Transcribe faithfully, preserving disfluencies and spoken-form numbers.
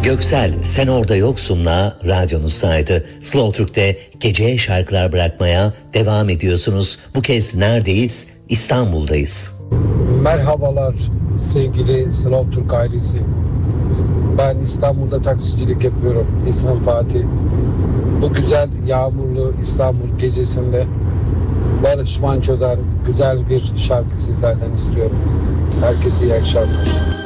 Göksel Sen Orada Yoksun'la radyonuzaydı. Slow Türk'te geceye şarkılar bırakmaya devam ediyorsunuz. Bu kez neredeyiz? İstanbul'dayız. Merhabalar sevgili Slow Türk ailesi. Ben İstanbul'da taksicilik yapıyorum. İsmim Fatih. Bu güzel yağmurlu İstanbul gecesinde Barış Manço'dan güzel bir şarkı sizlerden istiyorum. Herkese iyi akşamlar.